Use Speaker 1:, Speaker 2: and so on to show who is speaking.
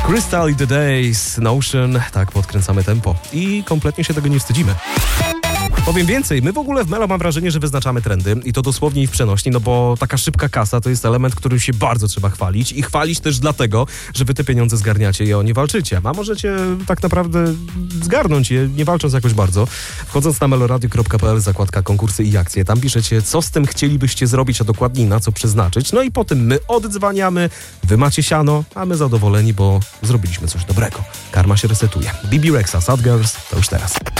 Speaker 1: Crystal i The Days, Notion, tak podkręcamy tempo i kompletnie się tego nie wstydzimy. Powiem więcej, my w ogóle w Melo mam wrażenie, że wyznaczamy trendy i to dosłownie i w przenośni, no bo taka szybka kasa to jest element, którym się bardzo trzeba chwalić i chwalić też dlatego, że wy te pieniądze zgarniacie i o nie walczycie, a możecie tak naprawdę zgarnąć je, nie walcząc jakoś bardzo. Wchodząc na meloradio.pl, zakładka konkursy i akcje, tam piszecie, co z tym chcielibyście zrobić, a dokładniej na co przeznaczyć, no i potem my oddzwaniamy, wy macie siano, a my zadowoleni, bo zrobiliśmy coś dobrego. Karma się resetuje. Bibi Rexa, Sad Girls, to już teraz.